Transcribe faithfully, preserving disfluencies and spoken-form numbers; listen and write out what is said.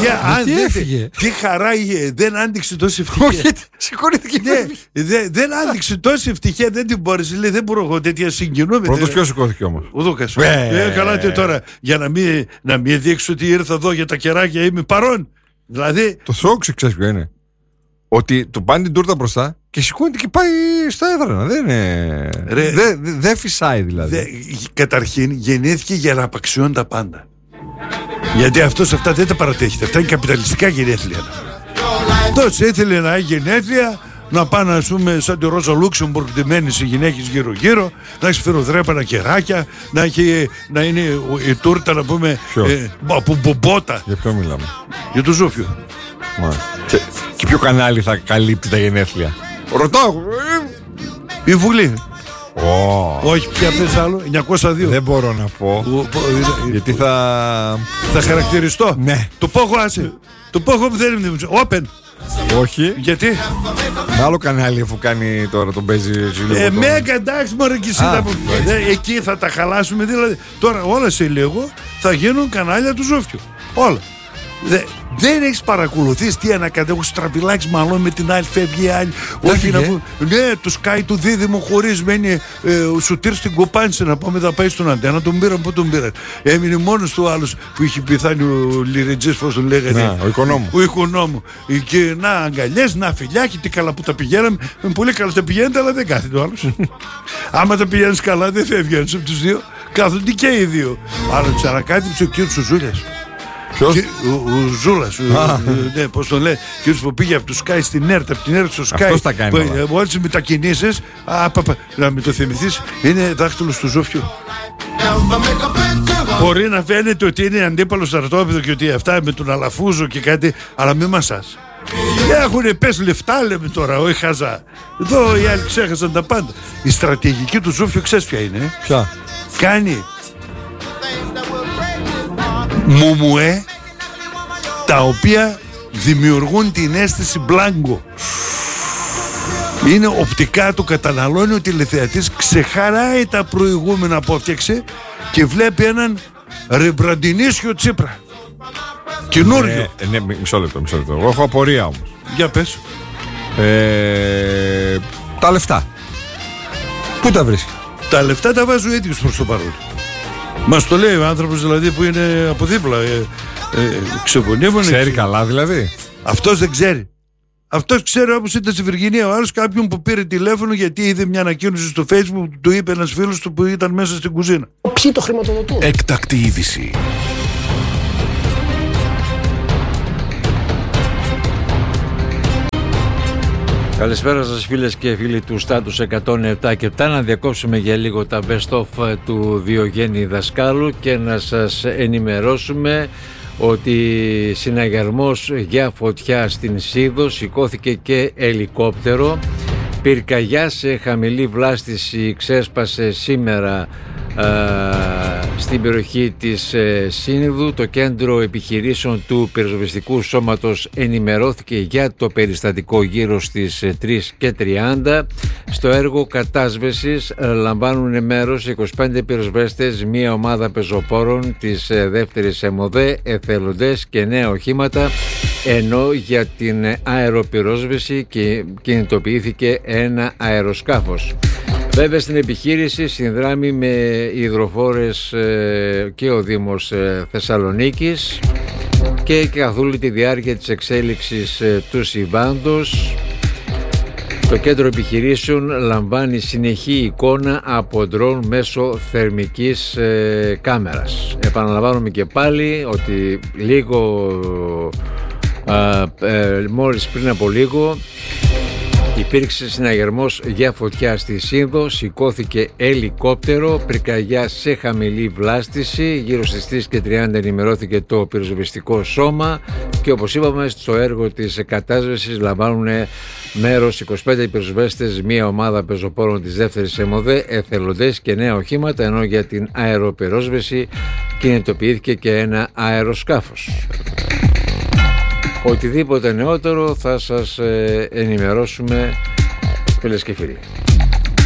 Παιδιά, αν δεν έφυγε. Τι χαρά είχε, δεν άντυξε τόση ευτυχία. Όχι, σηκώνεται και δεν, δεν άντυξε τόση ευτυχία, δεν την μπόρεσε. Λέει, δεν μπορώ εγώ τέτοια συγκινούμενη. Πρώτος ποιος σηκώθηκε όμως? Ο Δούκας. Ε, καλά τι τώρα, για να μην, να μην δείξω ότι ήρθα εδώ για τα κεράκια, είμαι παρόν. Δηλαδή. Το σόξι, ξέρεις ποιο είναι? Ότι του πάνε την τούρτα μπροστά και σηκώνεται και πάει στα έδρανα. Δεν είναι. Δεν δε, δε φυσάει δηλαδή. Δε, καταρχήν γεννήθηκε για να απαξιώνει τα πάντα. Γιατί αυτός αυτά δεν τα παρατέχεται. Αυτά είναι καπιταλιστικά γενέθλια. Αυτός ήθελε να έχει γενέθλια, να πάνε ας πούμε σαν τη Ρόζα Λούξεμπουργκ ντυμένες οι γυναίκες γύρω γύρω, να έχει σφυροδρέπανα κεράκια, να, έχει, να είναι η τούρτα να πούμε ε, από μπομπότα. Για ποιο μιλάμε? Για το Ζούφιο. Και, και ποιο κανάλι θα καλύπτει τα γενέθλια? Ρωτάω. Η Βουλή. Oh. Όχι, πια πες άλλο. εννιακόσια δύο. Δεν μπορώ να πω. Ο, γιατί θα. Θα χαρακτηριστώ. Ναι. Το πόχο άσε. Το πόχο που δεν είναι. Open. Όχι. Γιατί? Με άλλο κανάλι αφού κάνει τώρα τον παίζει. Ε, μέγα εντάξει, μωρέ και εσύ. Ah, ε, εκεί θα τα χαλάσουμε. Δηλαδή. Τώρα όλα σε λίγο θα γίνουν κανάλια του Ζούφιου. Όλα. Δε, δεν έχεις παρακολουθήσει τι ανακατέχουν στραπιλάκι μάλλον με την άλλη φεύγει η άλλη. Όχι να πούμε. Ναι, του σκάει του δίδυμο χωρίς μένει ε, σουτήρ στην κοπάνιση να πάμε θα πάει στον αντένα. Τον πήραν, πού τον πήραν. Έμεινε μόνος του άλλος που είχε πεθάνει ο Λιριτζής, πώς τον λέγανε. Να, ο οικονόμου. Ο οικονόμου. Και να αγκαλιές, να φιλιάκι, τι καλά που τα πηγαίναμε. Πολύ καλά τα πηγαίνετε, αλλά δεν κάθεται ο άλλος. Άμα τα πηγαίνεις καλά, δεν φεύγει ένας από τους δύο. Κάθονται και οι δύο. Αλλά τους ανακάτυψε ο κύριος Ζούλιας. Ποιος? Ο, ο Ζούλας, ναι, πώς τον λέει, κύριος που πήγε από το Sky στην ΕΡΤ, από την ΕΡΤ στο Sky. Αυτός τα κάνει. Από όλες τις μετακινήσεις, α, πα, πα, να μην το θυμηθείς, είναι δάχτυλος του Ζούφιου. Μπορεί να φαίνεται ότι είναι αντίπαλο στρατόπεδο και ότι αυτά με τον Αλαφούζο και κάτι, αλλά μην μασάς. Έχουνε πες λεφτά λέμε τώρα, όχι χαζά. Εδώ οι άλλοι ξέχασαν τα πάντα. Η στρατηγική του Ζούφιου ξέρεις ποια είναι? Ποια? Κάνει μουμουέ τα οποία δημιουργούν την αίσθηση μπλάνκο. Είναι οπτικά, το καταναλώνει ο τηλεθεατής, ξεχαράει τα προηγούμενα που έφτιαξε και βλέπει έναν ρεμπραντινίσιο Τσίπρα καινούριο. Ε, ναι, μισό λεπτό, μισό λεπτό. Εγώ έχω απορία όμως. Για πες. ε, Τα λεφτά πού τα βρίσκει? Τα λεφτά τα βάζει ο ίδιος προς το παρόν. Μας το λέει ο άνθρωπος δηλαδή που είναι από δίπλα. ε, ε, Ξεπονίμωνε. Ξέρει καλά δηλαδή. Αυτός δεν ξέρει. Αυτός ξέρει, όπως ήταν στη Βυργινία ο άλλος, κάποιον που πήρε τηλέφωνο γιατί είδε μια ανακοίνωση στο Facebook που του είπε ένας φίλος του που ήταν μέσα στην κουζίνα. Ποιοι το χρηματοδοτούν? Έκτακτη είδηση. Καλησπέρα σας φίλες και φίλοι του Στάτους εκατόν επτά και επτά. Να διακόψουμε για λίγο τα best of του Διογέννη Δασκάλου και να σας ενημερώσουμε ότι συναγερμός για φωτιά στην Σίδο, σηκώθηκε και ελικόπτερο. Πυρκαγιά σε χαμηλή βλάστηση ξέσπασε σήμερα α, στην περιοχή της ε, Σύνδου. Το κέντρο επιχειρήσεων του πυροσβεστικού σώματος ενημερώθηκε για το περιστατικό γύρω στις ε, τρεις και τριάντα. Στο έργο κατάσβεσης ε, λαμβάνουν μέρος είκοσι πέντε πυροσβέστες, μία ομάδα πεζοπόρων της ε, δεύτερης ΕΜΟΔΕ, εθελοντές και νέα οχήματα, ενώ για την αεροπυρόσβεση και κινητοποιήθηκε ένα αεροσκάφος. Βέβαια στην επιχείρηση συνδράμει με υδροφόρες ε, και ο Δήμος ε, Θεσσαλονίκης και καθ' όλη τη διάρκεια της εξέλιξης ε, του συμβάντος. Το κέντρο επιχειρήσεων λαμβάνει συνεχή εικόνα από ντρόν μέσω θερμικής ε, κάμερας. Επαναλαμβάνουμε και πάλι ότι λίγο ε, ε, μόλις πριν από λίγο υπήρξε συναγερμός για φωτιά στη Σύνδο, σηκώθηκε ελικόπτερο, πυρκαγιά σε χαμηλή βλάστηση, γύρω στις τρεις και τριάντα ενημερώθηκε το πυροσβεστικό σώμα και όπως είπαμε στο έργο της κατάσβεσης λαμβάνουν μέρος είκοσι πέντε πυροσβέστες, μία ομάδα πεζοπόρων της δεύτερης ΕΜΟΔΕ, εθελοντές και νέα οχήματα, ενώ για την αεροπυρόσβεση κινητοποιήθηκε και ένα αεροσκάφος. Οτιδήποτε νεότερο θα σας ενημερώσουμε, φίλες και φίλοι.